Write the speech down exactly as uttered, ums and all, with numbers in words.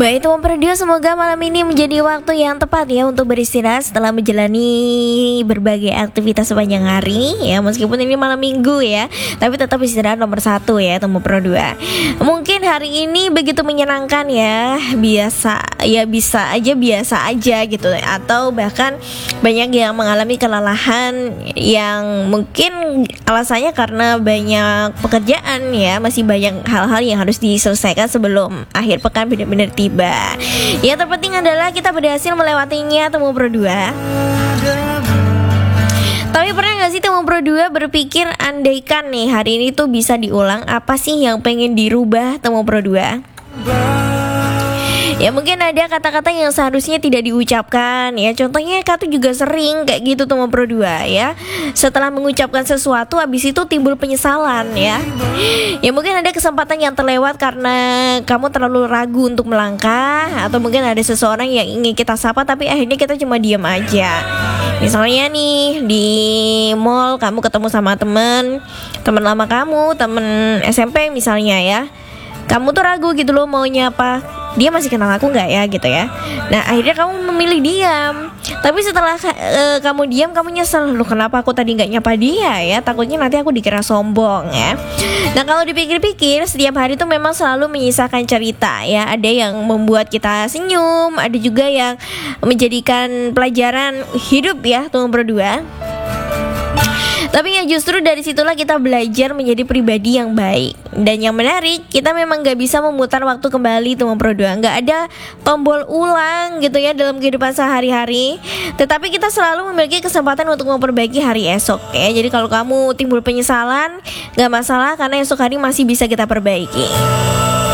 Baik teman Perdio, semoga malam ini menjadi waktu yang tepat ya untuk beristirahat setelah menjalani berbagai aktivitas sepanjang hari ya. Meskipun ini malam minggu ya, tapi tetap istirahat nomor satu ya teman Pro dua. Mungkin hari ini begitu menyenangkan ya, biasa ya bisa aja biasa aja gitu, atau bahkan banyak yang mengalami kelelahan yang mungkin alasannya karena banyak pekerjaan ya, masih banyak hal-hal yang harus diselesaikan sebelum akhir pekan benar-benar tiba. Yang terpenting adalah kita berhasil melewatinya temu Pro dua. Tapi pernah gak sih temu Pro dua berpikir andaikan nih hari ini tuh bisa diulang, apa sih yang pengen dirubah temu Pro dua? Ya mungkin ada kata-kata yang seharusnya tidak diucapkan ya. Contohnya Kak tuh juga sering kayak gitu temu Pro dua ya. Setelah mengucapkan sesuatu habis itu timbul penyesalan ya. Ya mungkin ada kesempatan yang terlewat karena kamu terlalu ragu untuk melangkah, atau mungkin ada seseorang yang ingin kita sapa tapi akhirnya kita cuma diam aja. Misalnya nih di mall kamu ketemu sama temen Temen lama kamu, temen S M P misalnya ya. Kamu tuh ragu gitu loh mau nyapa, dia masih kenal aku nggak ya gitu ya. Nah akhirnya kamu memilih diam. Tapi setelah uh, kamu diam, kamu nyesel, loh kenapa aku tadi nggak nyapa dia ya, takutnya nanti aku dikira sombong ya. Nah kalau dipikir-pikir, setiap hari tuh memang selalu menyisakan cerita ya. Ada yang membuat kita senyum, ada juga yang menjadikan pelajaran hidup ya temu Pro dua. Tapi ya justru dari situlah kita belajar menjadi pribadi yang baik. Dan yang menarik, kita memang gak bisa memutar waktu kembali teman Pro dua. Gak ada tombol ulang gitu ya dalam kehidupan sehari-hari. Tetapi kita selalu memiliki kesempatan untuk memperbaiki hari esok ya. Jadi kalau kamu timbul penyesalan, gak masalah karena esok hari masih bisa kita perbaiki.